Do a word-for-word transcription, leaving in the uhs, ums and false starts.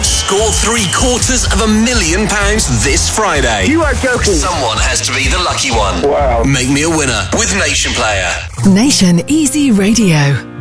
Score three quarters of a million pounds this Friday. You are joking. Someone has to be the lucky one. Wow. Make me a winner with Nation Player. Nation Easy Radio.